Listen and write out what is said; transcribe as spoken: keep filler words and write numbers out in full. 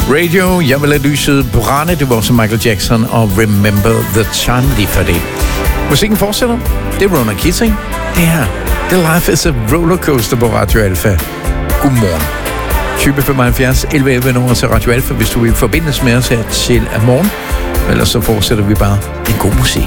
Radio, jeg vil lade lyset brænde. Det var også Michael Jackson og Remember the Time lige for det. Musikken fortsætter. Det er Ronan Keating. Det her, The Life is a Rollercoaster på Radio Alfa. Godmorgen. tyve femoghalvfjerds elleve elleve nummer til Radio Alfa, hvis du vil forbindes med os her til morgen. Ellers så fortsætter vi bare en god musik.